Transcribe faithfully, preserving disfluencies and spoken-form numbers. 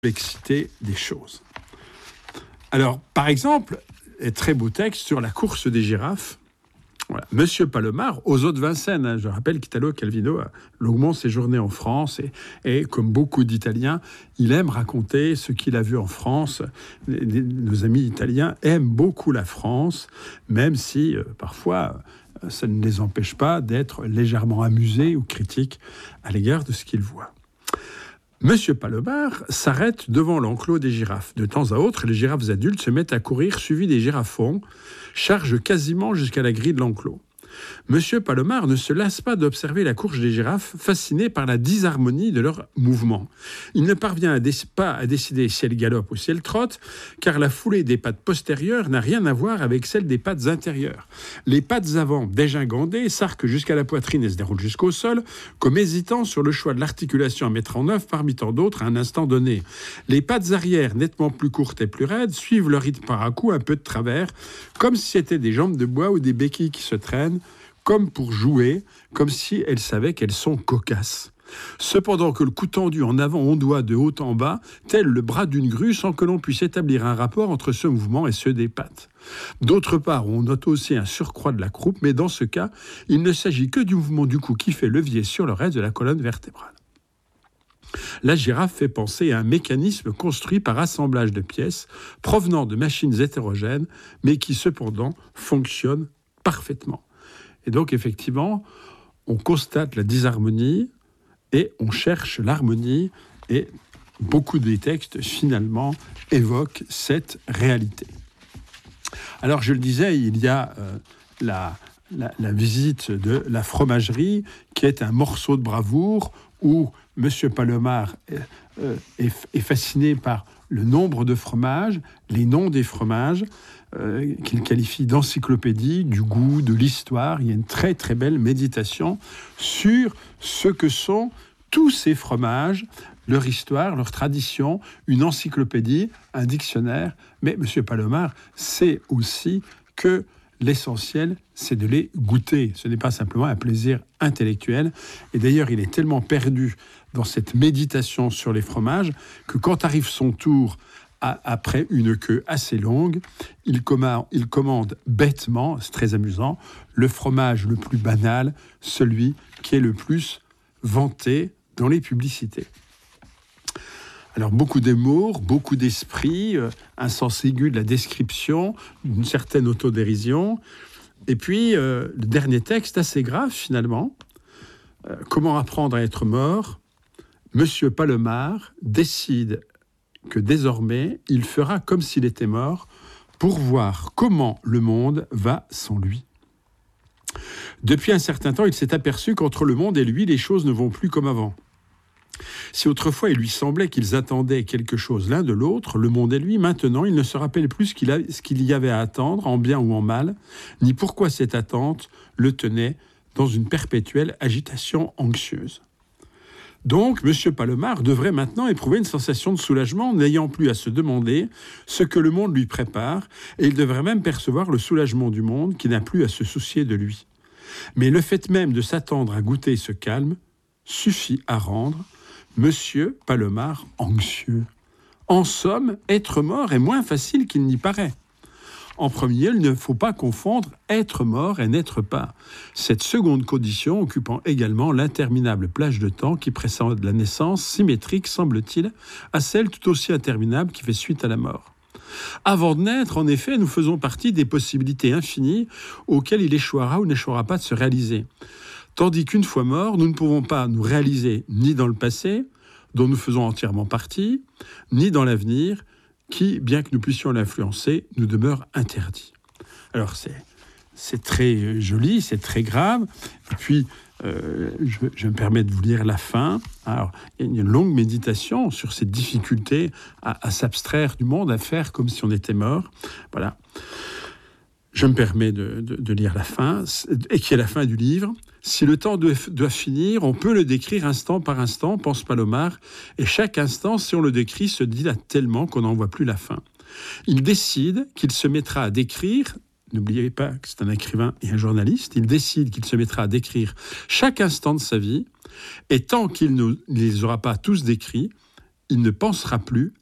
complexité des choses. Alors, par exemple, un très beau texte sur la course des girafes. Voilà. Monsieur Palomar, aux eaux de Vincennes, hein, je rappelle qu'Italo Calvino a longuement séjourné en France et, et comme beaucoup d'Italiens, il aime raconter ce qu'il a vu en France. Les, les, nos amis italiens aiment beaucoup la France, même si euh, parfois euh, ça ne les empêche pas d'être légèrement amusés ou critiques à l'égard de ce qu'ils voient. Monsieur Palomar s'arrête devant l'enclos des girafes. De temps à autre, les girafes adultes se mettent à courir, suivis des girafons, chargent quasiment jusqu'à la grille de l'enclos. Monsieur Palomar ne se lasse pas d'observer la course des girafes, fasciné par la disharmonie de leurs mouvements. Il ne parvient à déc- pas à décider si elles galopent ou si elles trottent, car la foulée des pattes postérieures n'a rien à voir avec celle des pattes intérieures. Les pattes avant, dégingandées, s'arquent jusqu'à la poitrine et se déroulent jusqu'au sol, comme hésitant sur le choix de l'articulation à mettre en œuvre parmi tant d'autres à un instant donné. Les pattes arrière, nettement plus courtes et plus raides, suivent leur rythme par à coup un peu de travers, comme si c'était des jambes de bois ou des béquilles qui se traînent, comme pour jouer, comme si elles savaient qu'elles sont cocasses. Cependant que le cou tendu en avant ondoie de haut en bas, tel le bras d'une grue, sans que l'on puisse établir un rapport entre ce mouvement et ceux des pattes. D'autre part, on note aussi un surcroît de la croupe, mais dans ce cas, il ne s'agit que du mouvement du cou qui fait levier sur le reste de la colonne vertébrale. La girafe fait penser à un mécanisme construit par assemblage de pièces provenant de machines hétérogènes, mais qui cependant fonctionne parfaitement. Et donc, effectivement, on constate la disharmonie et on cherche l'harmonie. Et beaucoup des textes, finalement, évoquent cette réalité. Alors, je le disais, il y a euh, la, la, la visite de la fromagerie, qui est un morceau de bravoure où M. Palomar euh, est, est fasciné par le nombre de fromages, les noms des fromages, Euh, qu'il qualifie d'encyclopédie, du goût, de l'histoire. Il y a une très très belle méditation sur ce que sont tous ces fromages, leur histoire, leur tradition, une encyclopédie, un dictionnaire. Mais M. Palomar sait aussi que l'essentiel, c'est de les goûter. Ce n'est pas simplement un plaisir intellectuel. Et d'ailleurs, il est tellement perdu dans cette méditation sur les fromages que quand arrive son tour, après une queue assez longue, il commande, il commande bêtement, c'est très amusant, le fromage le plus banal, celui qui est le plus vanté dans les publicités. Alors beaucoup d'humour, beaucoup d'esprit, euh, un sens aigu de la description, une certaine autodérision. Et puis, euh, le dernier texte, assez grave finalement, euh, comment apprendre à être mort. Monsieur Palomar décide que désormais, il fera comme s'il était mort pour voir comment le monde va sans lui. Depuis un certain temps, il s'est aperçu qu'entre le monde et lui, les choses ne vont plus comme avant. Si autrefois il lui semblait qu'ils attendaient quelque chose l'un de l'autre, le monde et lui, maintenant, il ne se rappelle plus ce qu'il, a, ce qu'il y avait à attendre, en bien ou en mal, ni pourquoi cette attente le tenait dans une perpétuelle agitation anxieuse. Donc, M. Palomar devrait maintenant éprouver une sensation de soulagement, n'ayant plus à se demander ce que le monde lui prépare, et il devrait même percevoir le soulagement du monde qui n'a plus à se soucier de lui. Mais le fait même de s'attendre à goûter ce calme suffit à rendre M. Palomar anxieux. En somme, être mort est moins facile qu'il n'y paraît. En premier, il ne faut pas confondre être mort et n'être pas. Cette seconde condition occupant également l'interminable plage de temps qui précède la naissance, symétrique, semble-t-il, à celle tout aussi interminable qui fait suite à la mort. Avant de naître, en effet, nous faisons partie des possibilités infinies auxquelles il échouera ou n'échouera pas de se réaliser. Tandis qu'une fois mort, nous ne pouvons pas nous réaliser ni dans le passé, dont nous faisons entièrement partie, ni dans l'avenir, qui, bien que nous puissions l'influencer, nous demeure interdit. Alors, c'est, c'est très joli, c'est très grave. Et puis, euh, je, je me permets de vous lire la fin. Alors, il y a une longue méditation sur cette difficulté à, à s'abstraire du monde, à faire comme si on était mort. Voilà. Je me permets de, de, de lire la fin, et qui est la fin du livre. Si le temps doit, doit finir, on peut le décrire instant par instant, pense Palomar, et chaque instant, si on le décrit, se dilate tellement qu'on n'en voit plus la fin. Il décide qu'il se mettra à décrire, n'oubliez pas que c'est un écrivain et un journaliste, il décide qu'il se mettra à décrire chaque instant de sa vie, et tant qu'il ne les aura pas tous décrits, il ne pensera plus